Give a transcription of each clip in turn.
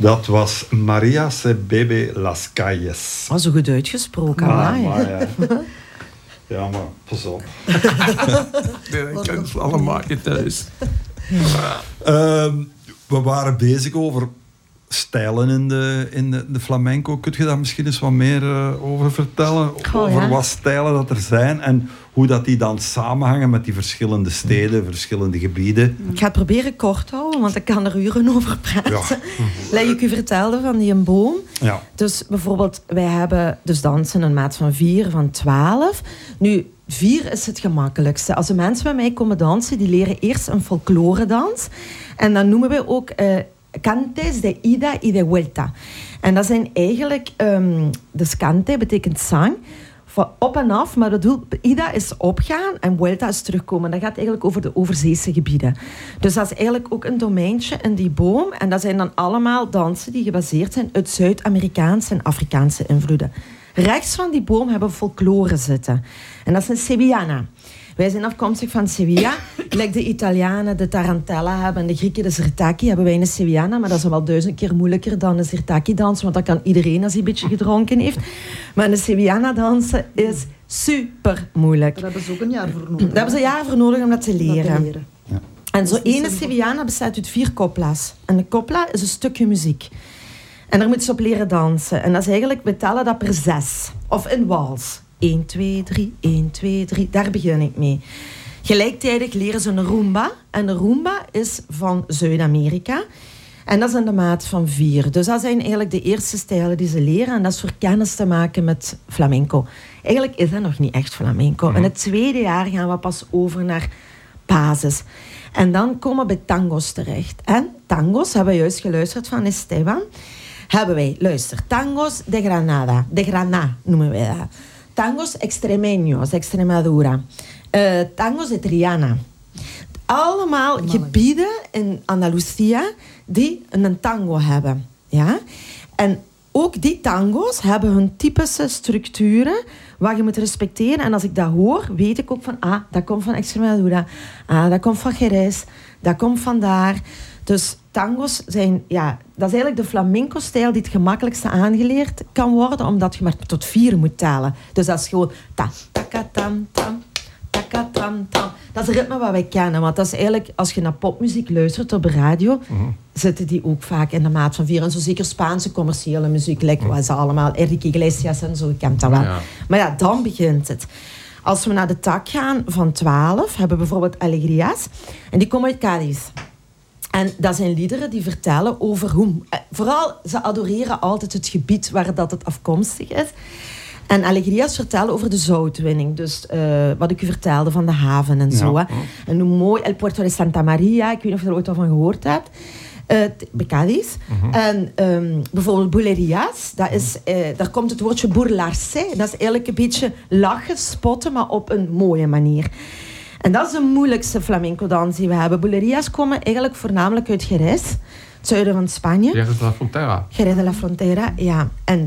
Dat was Maria Se Bebe Las Calles. Oh, zo goed uitgesproken. Maar ja, maar pas op. Ik ken het allemaal thuis. We waren bezig over stijlen in de flamenco. Kun je daar misschien eens wat meer over vertellen? Over wat stijlen dat er zijn en hoe dat die dan samenhangen met die verschillende steden, verschillende gebieden. Ik ga het proberen kort houden, want ik kan er uren over praten. Ja. Ik u vertelde van die een boom. Ja. Dus bijvoorbeeld, wij hebben dus dansen een maat van 4, van 12. Nu, 4 is het gemakkelijkste. Als de mensen bij mij komen dansen, die leren eerst een folkloredans. En dan noemen we ook cantes de ida y de vuelta. En dat zijn eigenlijk, dus cante betekent zang, van op en af, maar ida is opgaan en vuelta is terugkomen. Dat gaat eigenlijk over de overzeese gebieden. Dus dat is eigenlijk ook een domeintje in die boom. En dat zijn dan allemaal dansen die gebaseerd zijn uit Zuid-Amerikaanse en Afrikaanse invloeden. Rechts van die boom hebben we folklore zitten. En dat is een Sevillana. Wij zijn afkomstig van Sevilla. Like de Italianen de tarantella hebben en de Grieken de zertaki, hebben wij een Sevillana. Maar dat is wel 1000 keer moeilijker dan een zertaki-dans, want dat kan iedereen als hij een beetje gedronken heeft. Maar een Sevillana dansen is super moeilijk. Daar hebben ze ook een jaar voor nodig. Daar hebben ze een jaar voor nodig om dat te leren. Ja. En zo'n ene Sevillana bestaat uit 4 copla's. En een copla is een stukje muziek. En daar moeten ze op leren dansen. En dat is eigenlijk, we tellen dat per 6. Of in wals. 1, 2, 3, 1, 2, 3. Daar begin ik mee. Gelijktijdig leren ze een rumba. En de rumba is van Zuid-Amerika. En dat is in de maat van 4. Dus dat zijn eigenlijk de eerste stijlen die ze leren. En dat is voor kennis te maken met flamenco. Eigenlijk is dat nog niet echt flamenco. In het tweede jaar gaan we pas over naar basis. En dan komen we bij tango's terecht. En tango's, hebben we juist geluisterd van Esteban. Hebben wij, luister, tango's de Granada. De Granada noemen wij dat. Tango's extremeños, Extremadura. Tango's de Triana. Allemaal gebieden in Andalusia die een tango hebben. Ja? En ook die tango's hebben hun typische structuren waar je moet respecteren. En als ik dat hoor, weet ik ook van, dat komt van Extremadura. Dat komt van Jerez. Dat komt van daar. Dus tango's zijn, dat is eigenlijk de flamenco-stijl die het gemakkelijkste aangeleerd kan worden, omdat je maar tot 4 moet tellen. Dus dat is gewoon ta, taka, tam, tam, taka, tam, tam. Dat is het ritme wat wij kennen, want dat is eigenlijk, als je naar popmuziek luistert op de radio, zitten die ook vaak in de maat van 4. En zo zeker Spaanse commerciële muziek, wat ze allemaal, Enrique Iglesias en zo, je kent dat wel. Ja. Maar dan begint het. Als we naar de tak gaan van 12, hebben we bijvoorbeeld Alegrías, en die komen uit Cádiz. En dat zijn liederen die vertellen over hoe... Vooral, ze adoreren altijd het gebied waar dat het afkomstig is. En Alegrías vertellen over de zoutwinning. Dus wat ik u vertelde van de haven en zo. Hè. En hoe mooi El Puerto de Santa Maria. Ik weet niet of je er ooit al van gehoord hebt. Bij Cádiz. En bijvoorbeeld Bulerías. Daar komt het woordje burlarse. Dat is eigenlijk een beetje lachen, spotten, maar op een mooie manier. En dat is de moeilijkste flamenco-dans die we hebben. Bulerías komen eigenlijk voornamelijk uit Jerez, het zuiden van Spanje. Jerez de la Frontera. Jerez de la Frontera, ja. En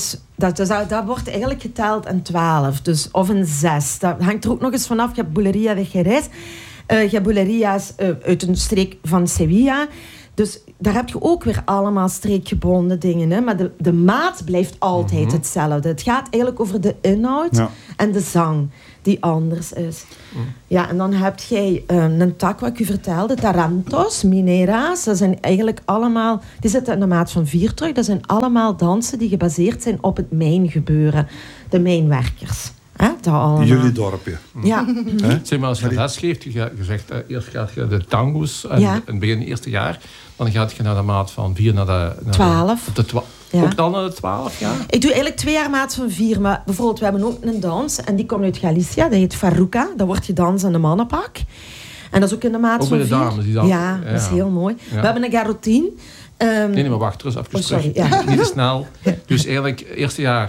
dat wordt eigenlijk geteld in 12, dus, of in 6. Dat hangt er ook nog eens vanaf. Je hebt Bulería de Jerez, je hebt Bulerías uit een streek van Sevilla. Dus daar heb je ook weer allemaal streekgebonden dingen. Hè? Maar de maat blijft altijd hetzelfde. Het gaat eigenlijk over de inhoud en de zang die anders is. Ja, en dan heb jij een tak wat ik u vertelde, tarantos, minera's. Dat zijn eigenlijk allemaal, die zitten in de maat van 4 terug. Dat zijn allemaal dansen die gebaseerd zijn op het mijngebeuren. De mijnwerkers. Jullie dorpje. Ja. Zeg maar, als je les geeft, je zegt eerst gaat je de tango's in het begin het eerste jaar, dan gaat je naar de maat van 4 naar de 12. Ook dan naar de 12 jaar? Ik doe eigenlijk 2 jaar maat van 4. Maar bijvoorbeeld, we hebben ook een dans en die komt uit Galicia. Dat heet Farruca. Dat wordt gedanst in de mannenpak. En dat is ook in de maat van 4. Ook bij de dames? Die dan, ja, dat is heel mooi. Ja. We hebben een garrotine. Nee, maar wacht, terug even terug. Ja. Niet te snel. Dus eigenlijk, eerste jaar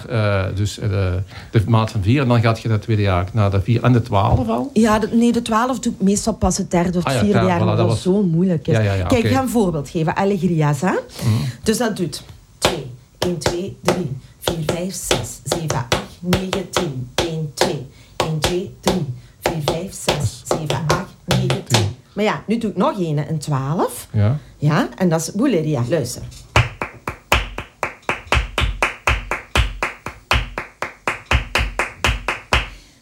de maat van 4 en dan gaat je naar het tweede jaar naar de 4 en de 12 al? Ja, de 12 doe ik meestal pas het derde of het vierde jaar, omdat dat zo moeilijk is. Kijk, ik ga een voorbeeld geven. Alegrías, hè? Dus dat doet 2, 1, 2, 3, 4, 5, 6, 7, 8, 9, 10, 1, 2, 1, 2, 3, 4, 5, 6, 7, 8, 9, 10. Maar ja, nu doe ik nog een 12. Ja. Ja, en dat is Bulería. Luister.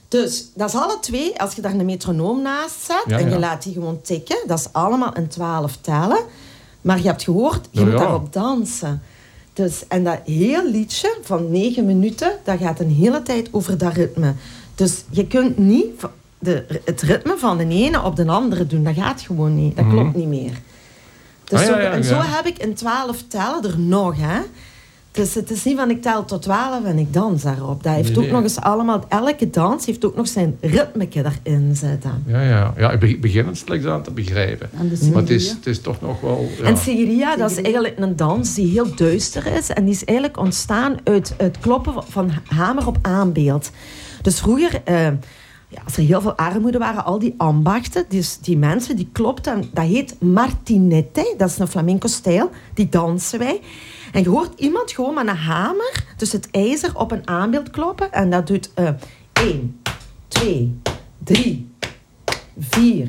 Dus dat is alle twee, als je daar een metronoom naast zet en je laat die gewoon tikken, dat is allemaal in 12 tellen. Maar je hebt gehoord, je moet daarop dansen. Dus, en dat heel liedje van 9 minuten, dat gaat een hele tijd over dat ritme. Dus je kunt niet het ritme van de ene op de andere doen. Dat gaat gewoon niet. Dat klopt niet meer. Dus zo heb ik in 12 tellen er nog, hè. Dus het is niet van ik tel tot 12 en ik dans daarop. Dat heeft ook nog eens allemaal... Elke dans heeft ook nog zijn ritmeke daarin zitten. Ja, ik begin het slechts aan te begrijpen. Maar het is toch nog wel... Ja. En Sigiriya, dat is eigenlijk een dans die heel duister is. En die is eigenlijk ontstaan uit het kloppen van hamer op aanbeeld. Dus vroeger... als er heel veel armoede waren, al die ambachten, dus die mensen die klopten, dat heet martinete, dat is een flamenco-stijl, die dansen wij. En je hoort iemand gewoon met een hamer, dus het ijzer op een aanbeeld kloppen, en dat doet 1, 2, 3, 4,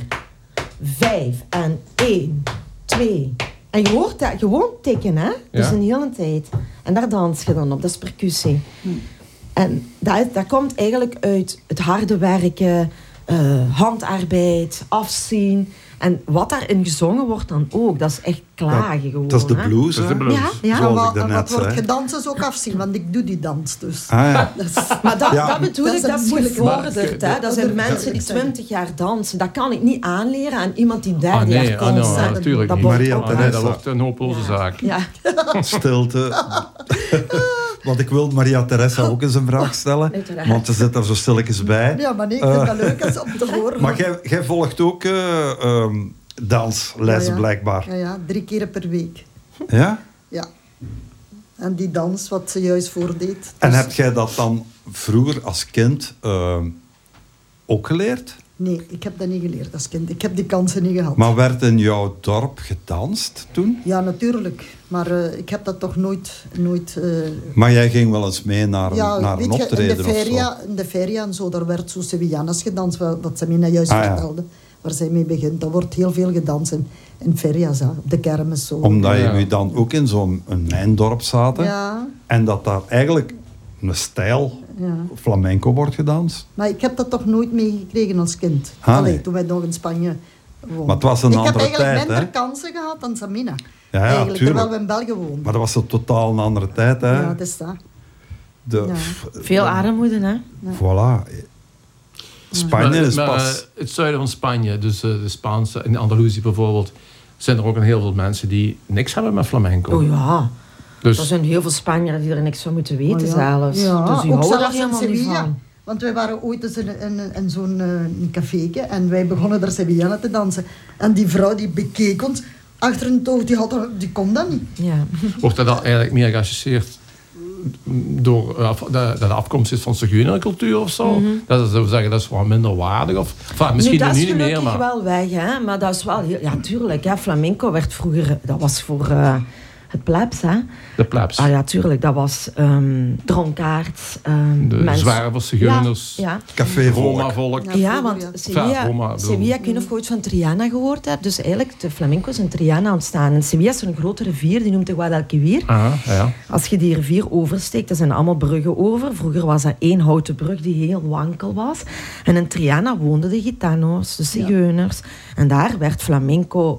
5 en 1, 2. En je hoort dat gewoon tikken, hè? Dus een hele tijd. En daar dans je dan op, dat is percussie. En dat komt eigenlijk uit het harde werken, handarbeid, afzien. En wat daarin gezongen wordt dan ook, dat is echt klagen gewoon. Dat is de blues, hè? Ja. Zoals ik daarnet wat zei. wordt gedanst is ook afzien, want ik doe die dans dus. Maar dat bedoel ik, dat is gevorderd. Dat zijn maar, mensen die 20 jaar dansen. Dat kan ik niet aanleren aan iemand die 30 jaar nee, danst. natuurlijk niet. Maria Teresa. Dat wordt een hopeloze zaak. Ja. Stilte. Want ik wil Maria Teresa ook eens een vraag stellen. Uiteraard. Want ze zit er zo stilletjes bij. Ja, maar nee, ik vind dat leuk om te horen. Maar jij volgt ook dansles blijkbaar. Ja, 3 keer per week. Ja? Ja. En die dans, wat ze juist voordeed. En heb jij dat dan vroeger als kind ook geleerd? Nee, ik heb dat niet geleerd als kind. Ik heb die kansen niet gehad. Maar werd in jouw dorp gedanst toen? Ja, natuurlijk. Maar ik heb dat toch nooit Maar jij ging wel eens mee naar een weet optreden je, of zo? in de feria en zo, daar werd zo Sevillanas gedanst, wat Samina juist vertelde. Waar zij mee begint. Dat wordt heel veel gedanst in feria's, op de kermis. Zo. Omdat jullie dan ook in zo'n mijndorp zaten. Ja. En dat daar eigenlijk een stijl flamenco wordt gedanst. Maar ik heb dat toch nooit meegekregen als kind. Nee. Toen wij nog in Spanje woonden. Maar het was een andere tijd, hè? Ik heb eigenlijk minder kansen gehad dan Samina. Ja, eigenlijk, tuurlijk. terwijl we in België woonden. Maar dat was een totaal een andere tijd, hè? Ja, dat is dat. Veel armoede, hè? Voilà. Spanje is pas... het zuiden van Spanje, dus de Spaanse, in Andalusië bijvoorbeeld, zijn er ook heel veel mensen die niks hebben met flamenco. Oh ja. Dus, er zijn heel veel Spanjaarden die er niks van moeten weten zelfs. Ja, dus die ook houden daar zelfs in helemaal niet Sevilla. van. Want wij waren ooit eens in zo'n caféke en wij begonnen daar Sevillana te dansen. En die vrouw die bekeek ons achter een toog, die kon dat niet. Ja. wordt dat dan eigenlijk meer geassocieerd door dat de afkomst is van Zigeunercultuur of zo? Dat is zeggen, dat is wel minder waardig? Of, misschien dat is nu niet meer, maar... wel weg, hè? Maar dat is wel heel... Ja, tuurlijk, hè. Flamenco werd vroeger... Dat was voor het plebs, hè? De plebs. Ah ja, tuurlijk. Dat was dronkaards. De zwervers, zigeuners, ja. Cafévolk. Roma-volk. Ja, want Sevilla, ik weet niet of je ooit van Triana gehoord hebt. Dus eigenlijk, de flamenco is in Triana ontstaan. En Sevilla is een grote rivier, die noemt de Guadalquivir. Ja. Als je die rivier oversteekt, er zijn allemaal bruggen over. Vroeger was dat 1 houten brug die heel wankel was. En in Triana woonden de gitanos, de zigeuners. En daar werd flamenco...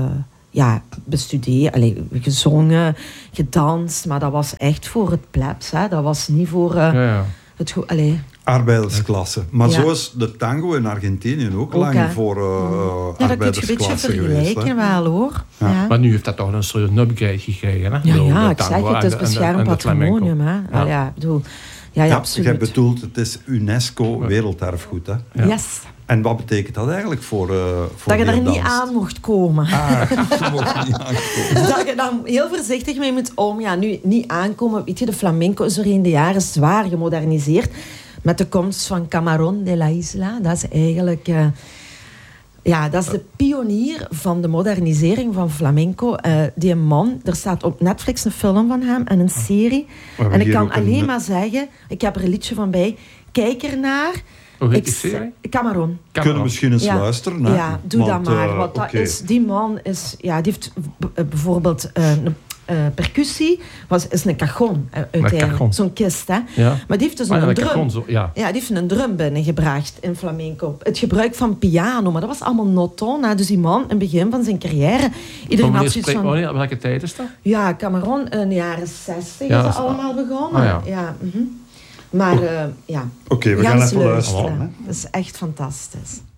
bestudeerd, gezongen, gedanst, maar dat was echt voor het plebs, hè. Dat was niet voor het arbeidersklasse. Maar zo is de tango in Argentinië ook lang voor arbeidersklasse dat kun je een beetje vergelijken wel, hoor. Ja. Ja. Maar nu heeft dat toch een soort upgrade gekregen, hè? Ik zeg het, is beschermd patrimonium, hè. Absoluut. Jij bedoelt, het is UNESCO werelderfgoed, hè? Ja. Yes. En wat betekent dat eigenlijk voor dat je daar niet aan mocht komen. Je mocht niet aankomen. Dat je daar heel voorzichtig mee moet om. Ja, nu niet aankomen. Weet je, de flamenco is er in de jaren zwaar gemoderniseerd. Met de komst van Camarón de la Isla. Dat is eigenlijk... dat is de pionier van de modernisering van flamenco. Die man, er staat op Netflix een film van hem en een serie. En ik kan alleen maar zeggen, ik heb er een liedje van bij. Kijk ernaar. Hoe heet die serie? Camarón. Kunnen we misschien eens luisteren? Hè? Ja, doe dat maar. Want dat is, die man is... Ja, die heeft bijvoorbeeld percussie is een cajon uiteindelijk. Zo'n kist, hè. Ja. Maar die heeft dus een drum. Die heeft een drum binnengebracht in flamenco. Het gebruik van piano, maar dat was allemaal noton. Dus die man, in het begin van zijn carrière... Iedereen had zoiets van... Welke tijd is dat? Ja, Cameron, in de jaren 60 is dat allemaal begonnen. Maar Oké, we gaan even luisteren. Dat is echt fantastisch.